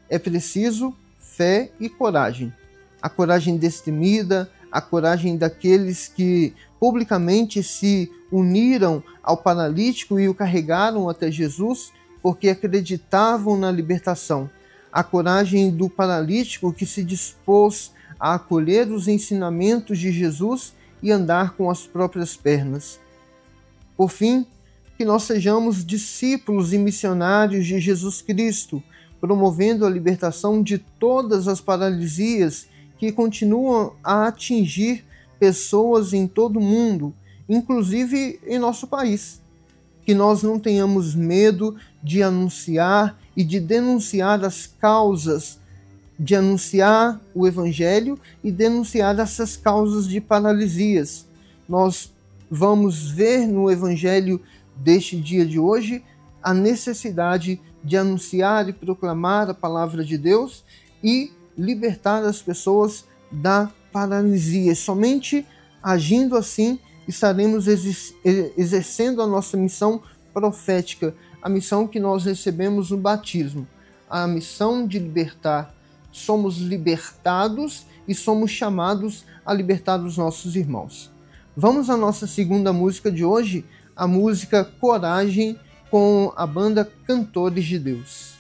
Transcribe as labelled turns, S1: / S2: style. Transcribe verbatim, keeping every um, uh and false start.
S1: É preciso fé e coragem. A coragem destemida, a coragem daqueles que publicamente se uniram ao paralítico e o carregaram até Jesus porque acreditavam na libertação. A coragem do paralítico que se dispôs a acolher os ensinamentos de Jesus e andar com as próprias pernas. Por fim, que nós sejamos discípulos e missionários de Jesus Cristo, promovendo a libertação de todas as paralisias que continuam a atingir pessoas em todo o mundo, inclusive em nosso país. Que nós não tenhamos medo de anunciar e de denunciar as causas, de anunciar o Evangelho e denunciar essas causas de paralisias. Nós vamos ver no Evangelho deste dia de hoje a necessidade de anunciar e proclamar a palavra de Deus e libertar as pessoas da paralisia. Somente agindo assim estaremos exercendo a nossa missão profética, a missão que nós recebemos no batismo, a missão de libertar. Somos libertados e somos chamados a libertar os nossos irmãos. Vamos à nossa segunda música de hoje, a música Coragem, com a banda Cantores de Deus.